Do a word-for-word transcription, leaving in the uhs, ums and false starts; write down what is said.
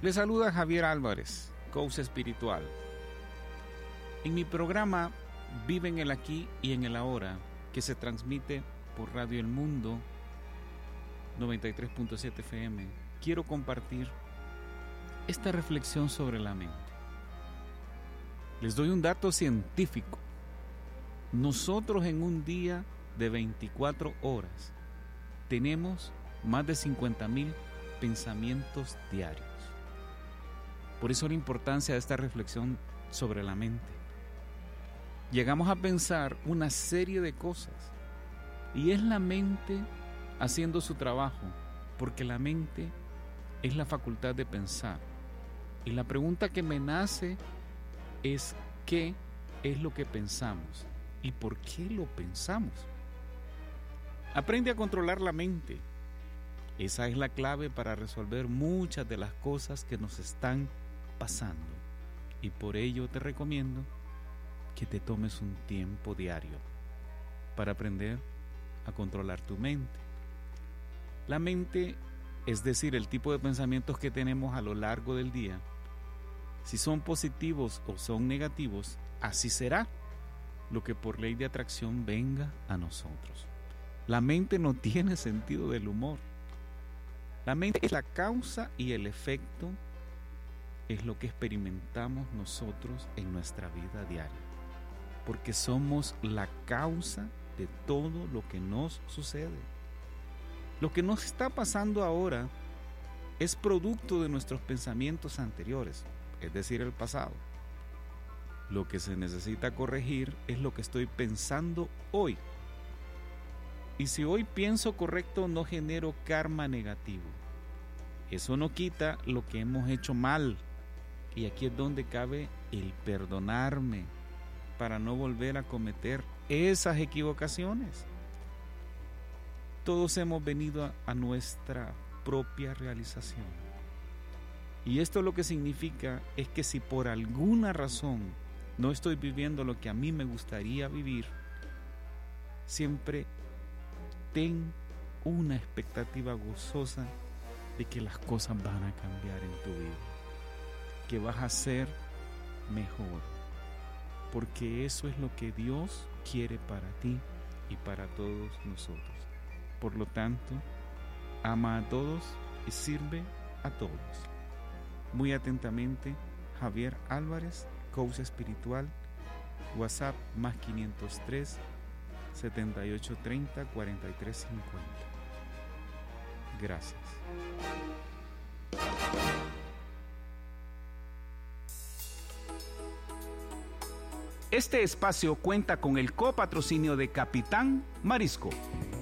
Les saluda Javier Álvarez, coach espiritual. En mi programa Vive en el Aquí y en el Ahora, que se transmite por Radio El Mundo noventa y tres punto siete F M, quiero compartir esta reflexión sobre la mente. Les doy un dato científico. Nosotros en un día de veinticuatro horas tenemos más de cincuenta mil pensamientos diarios. Por eso la importancia de esta reflexión sobre la mente. Llegamos a pensar una serie de cosas y es la mente haciendo su trabajo, porque la mente es la facultad de pensar. Y la pregunta que me nace es: ¿qué es lo que pensamos? ¿Y por qué lo pensamos? Aprende a controlar la mente. Esa es la clave para resolver muchas de las cosas que nos están pasando. Y por ello te recomiendo que te tomes un tiempo diario para aprender a controlar tu mente. La mente, es decir, el tipo de pensamientos que tenemos a lo largo del día, si son positivos o son negativos, así será lo que por ley de atracción venga a nosotros. La mente no tiene sentido del humor. La mente es la causa y el efecto es lo que experimentamos nosotros en nuestra vida diaria, porque somos la causa de todo lo que nos sucede. Lo que nos está pasando ahora es producto de nuestros pensamientos anteriores, es decir, el pasado. Lo que se necesita corregir es lo que estoy pensando hoy. Y si hoy pienso correcto, no genero karma negativo. Eso no quita lo que hemos hecho mal. Y aquí es donde cabe el perdonarme para no volver a cometer esas equivocaciones. Todos hemos venido a, a nuestra propia realización. Y esto lo que significa es que si por alguna razón no estoy viviendo lo que a mí me gustaría vivir, siempre ten una expectativa gozosa de que las cosas van a cambiar en tu vida, que vas a ser mejor, porque eso es lo que Dios quiere para ti y para todos nosotros. Por lo tanto, ama a todos y sirve a todos. Muy atentamente, Javier Álvarez, coach espiritual. WhatsApp más quinientos tres, setenta y ocho treinta, cuarenta y tres cincuenta. Gracias. Este espacio cuenta con el copatrocinio de Capitán Marisco.